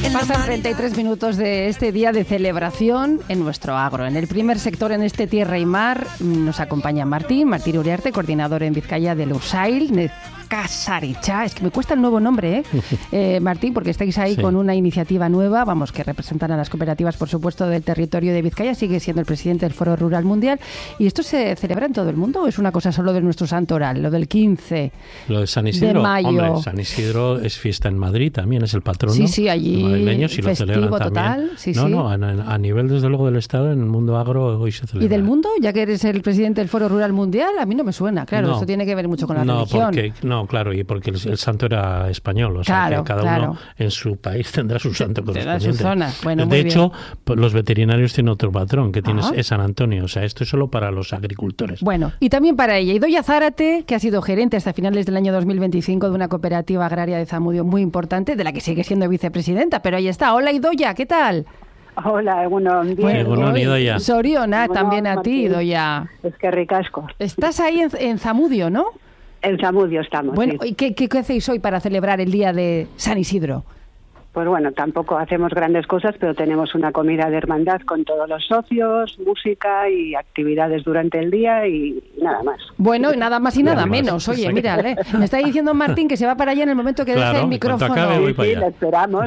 Pasan 33 minutos de este día de celebración en nuestro agro. En el primer sector, en este Tierra y Mar, nos acompaña Martín Uriarte, coordinador en Vizcaya del USAIL, Nekazaricha. Es que me cuesta el nuevo nombre, Martín, porque estáis ahí con una iniciativa nueva, vamos, que representan a las cooperativas, por supuesto, del territorio de Vizcaya. Sigue siendo el presidente del Foro Rural Mundial. ¿Y esto se celebra en todo el mundo o es una cosa solo de nuestro santo oral, lo del 15 lo de San Isidro, de mayo? Hombre, San Isidro es fiesta en Madrid también, es el patrono. Sí, allí madrileños, y lo celebran total. También. No, a nivel, desde luego, del Estado, en el mundo agro hoy se celebra. ¿Y del mundo? Ya que eres el presidente del Foro Rural Mundial, a mí no me suena. Claro, esto tiene que ver mucho con la religión. Claro, y porque el santo era español, o sea, que cada uno en su país tendrá su santo correspondiente. Su zona. Bueno, de hecho, los veterinarios tienen otro patrón, que es San Antonio, o sea, esto es solo para los agricultores. Bueno, y también para ella. Idoia Zárate, que ha sido gerente hasta finales del año 2025 de una cooperativa agraria de Zamudio muy importante, de la que sigue siendo vicepresidenta, pero ahí está. Hola, Idoia, ¿qué tal? Hola, bien. Bueno, Idoia. Soriona, también a ti, Idoia. Es que ricasco. Estás ahí en Zamudio, ¿no? En Zamudio estamos. Bueno, sí. ¿y qué hacéis hoy para celebrar el día de San Isidro? Pues bueno, tampoco hacemos grandes cosas, pero tenemos una comida de hermandad con todos los socios, música y actividades durante el día y nada más. Bueno, y nada más y nada menos. Oye, mira, me está diciendo Martín que se va para allá en el momento que deje el micrófono. Acabe, voy para allá. Le esperamos.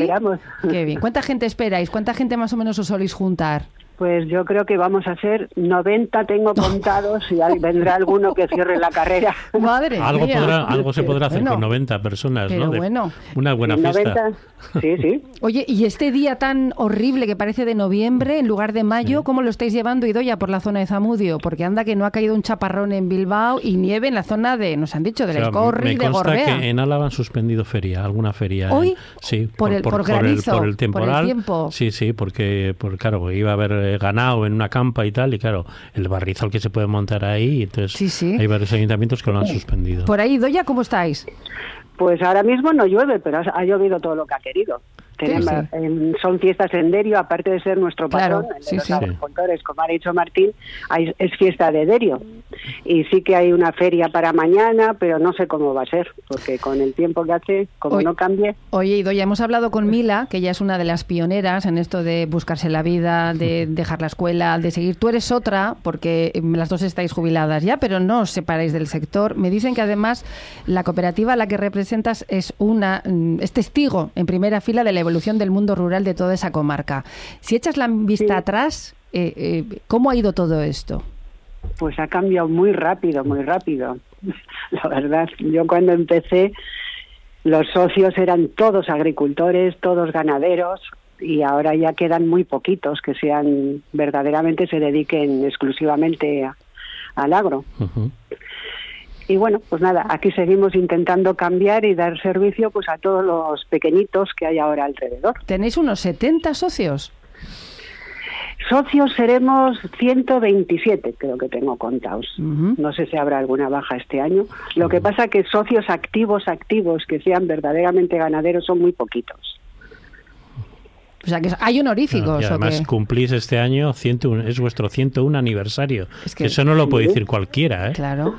Qué bien. ¿Cuánta gente esperáis? ¿Cuánta gente más o menos os soléis juntar? Pues yo creo que vamos a hacer 90, tengo contados, y vendrá alguno que cierre la carrera. Madre mía. Algo se podrá hacer con 90 personas, pero ¿no? Bueno. Una buena fiesta. 90, sí. Oye, y este día tan horrible que parece de noviembre en lugar de mayo, ¿cómo lo estáis llevando, Idoia, por la zona de Zamudio? Porque anda que no ha caído un chaparrón en Bilbao y nieve en la zona nos han dicho, del Escorri y de Gorbea. Me consta que en Álava han suspendido alguna feria. ¿Hoy? Sí, por granizo, por el temporal. Por el tiempo. Sí, porque claro, iba a haber ganado en una campa y tal, y claro, el barrizal que se puede montar ahí, entonces hay varios ayuntamientos que lo han suspendido. Por ahí, Idoia, ¿cómo estáis? Pues ahora mismo no llueve, pero ha llovido todo lo que ha querido. Son fiestas en Derio, aparte de ser nuestro patrón, de los agricultores, como ha dicho Martín, es fiesta de Derio. Y sí que hay una feria para mañana, pero no sé cómo va a ser, porque con el tiempo que hace, no cambie. Oye, Idoia, hemos hablado con Mila, que ella es una de las pioneras en esto de buscarse la vida, de dejar la escuela, de seguir. Tú eres otra, porque las dos estáis jubiladas ya, pero no os separáis del sector. Me dicen que además la cooperativa a la que representas es testigo en primera fila de la evolución del mundo rural de toda esa comarca. Si echas la vista atrás, ¿cómo ha ido todo esto? Pues ha cambiado muy rápido. La verdad, yo cuando empecé, los socios eran todos agricultores, todos ganaderos, y ahora ya quedan muy poquitos que verdaderamente se dediquen exclusivamente al agro. Uh-huh. Y bueno, pues nada, aquí seguimos intentando cambiar y dar servicio pues a todos los pequeñitos que hay ahora alrededor. ¿Tenéis unos 70 socios? Socios seremos 127, creo que tengo contados. Uh-huh. No sé si habrá alguna baja este año. Lo que pasa que socios activos, que sean verdaderamente ganaderos, son muy poquitos. O sea, que hay honoríficos. Y además cumplís este año, es vuestro 101 aniversario. Es que eso no lo puede decir cualquiera, ¿eh? Claro.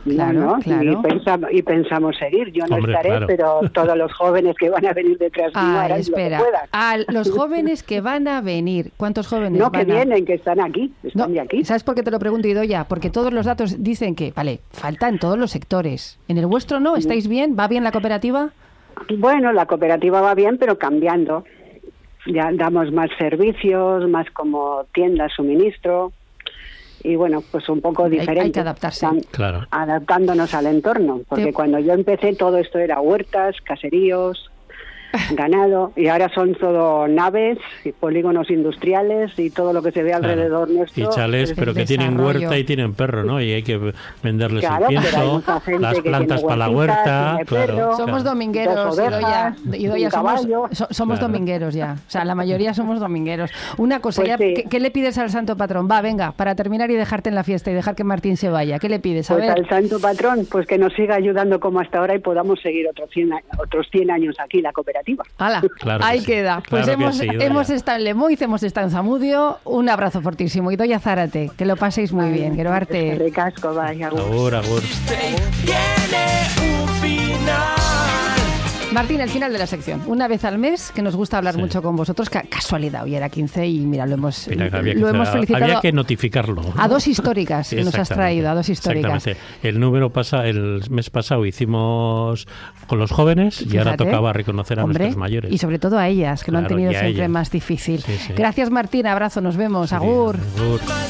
Y pensamos seguir. Yo no estaré, pero todos los jóvenes que van a venir detrás mío harán lo que puedan. Los jóvenes que van a venir. ¿Cuántos jóvenes No, que vienen, que están aquí. Están de aquí. ¿Sabes por qué te lo pregunto, Idoia? Porque todos los datos dicen que, falta en todos los sectores. ¿En el vuestro no? ¿Estáis bien? ¿Va bien la cooperativa? Bueno, la cooperativa va bien, pero cambiando. Ya damos más servicios, más como tiendas, suministro, y bueno, pues un poco diferente. Hay que adaptarse. Claro. Adaptándonos al entorno, porque cuando yo empecé todo esto era huertas, caseríos, ganado, y ahora son todo naves y polígonos industriales y todo lo que se ve alrededor nuestro. Y chalés, pero que tienen huerta y tienen perro, ¿no? Y hay que venderles el pienso, las plantas para la huerta. Claro, somos domingueros, Idoia, somos domingueros ya. O sea, la mayoría somos domingueros. Una cosa, pues ¿qué le pides al santo patrón? Venga, para terminar y dejarte en la fiesta y dejar que Martín se vaya. ¿Qué le pides? Pues al santo patrón, pues que nos siga ayudando como hasta ahora y podamos seguir otros 100 años aquí, la cooperativa. ¡Hala! Claro ahí sí. queda. Pues claro hemos estado en Lemoiz, hemos estado en Zamudio. Un abrazo fortísimo. Idoia Zárate, que lo paséis muy bien. Quiero verte. Recasco, vaya. Agur. Tiene un final. Martín, el final de la sección. Una vez al mes, que nos gusta hablar mucho con vosotros. Casualidad, hoy era 15 y mira, lo hemos felicitado. Había que notificarlo, ¿no? A dos históricas que nos has traído, a dos históricas. Exactamente. El mes pasado hicimos con los jóvenes. Fíjate, y ahora tocaba reconocer a nuestros mayores. Y sobre todo a ellas, que lo han tenido siempre más difícil. Sí. Gracias, Martín. Abrazo, nos vemos. Agur.